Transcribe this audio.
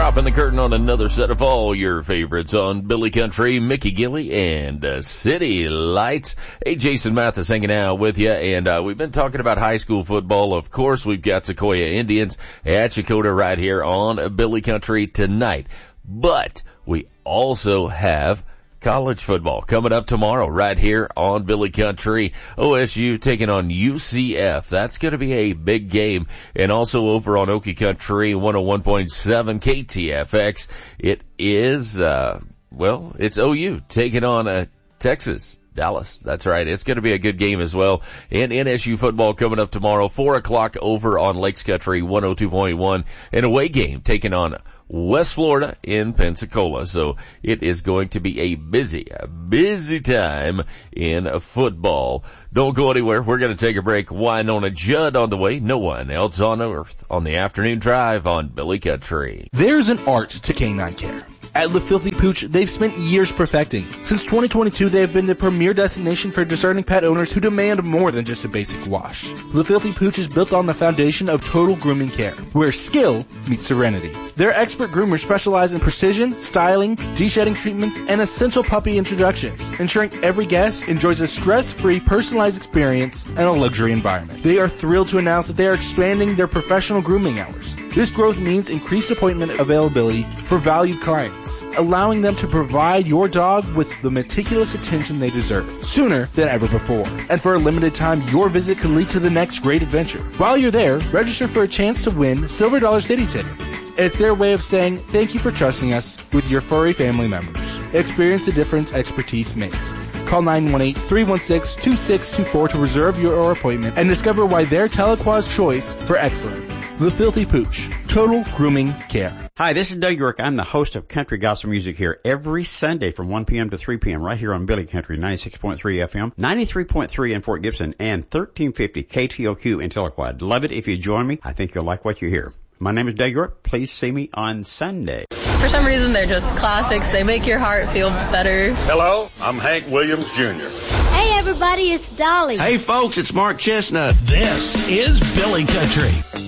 dropping the curtain on another set of all your favorites on Billy Country, Mickey Gilley, and City Lights. Hey, Jason Mathis hanging out with you, and we've been talking about high school football. Of course, we've got Sequoia Indians at Chakota right here on Billy Country tonight. But we also have college football coming up tomorrow right here on Billy Country. OSU taking on UCF. That's going to be a big game. And also over on Okie Country 101.7 KTFX, it is, it's OU taking on Texas. Dallas. That's right. It's going to be a good game as well. And NSU football coming up tomorrow, 4 o'clock over on Lakes Country 102.1. An away game taking on West Florida in Pensacola. So it is going to be a busy time in football. Don't go anywhere. We're going to take a break. Winona Judd on the way. No one else on earth on the afternoon drive on Billy Country. There's an art to canine care. At Le Filthy Pooch, they've spent years perfecting. Since 2022, they have been the premier destination for discerning pet owners who demand more than just a basic wash. Le Filthy Pooch is built on the foundation of total grooming care, where skill meets serenity. Their expert groomers specialize in precision, styling, de-shedding treatments, and essential puppy introductions, ensuring every guest enjoys a stress-free, personalized experience and a luxury environment. They are thrilled to announce that they are expanding their professional grooming hours. This growth means increased appointment availability for valued clients, allowing them to provide your dog with the meticulous attention they deserve, sooner than ever before. And for a limited time, your visit could lead to the next great adventure. While you're there, register for a chance to win Silver Dollar City tickets. It's their way of saying thank you for trusting us with your furry family members. Experience the difference expertise makes. Call 918-316-2624 to reserve your appointment and discover why they're Telequa's choice for excellent. The Filthy Pooch. Total grooming care. Hi, this is Doug York. I'm the host of Country Gospel Music here every Sunday from 1 p.m. to 3 p.m. right here on Billy Country, 96.3 FM, 93.3 in Fort Gibson, and 1350 KTOQ in Telequad. Love it if you join me. I think you'll like what you hear. My name is Doug York. Please see me on Sunday. For some reason, they're just classics. They make your heart feel better. Hello, I'm Hank Williams Jr. Hey, everybody, it's Dolly. Hey, folks, it's Mark Chestnut. This is Billy Country.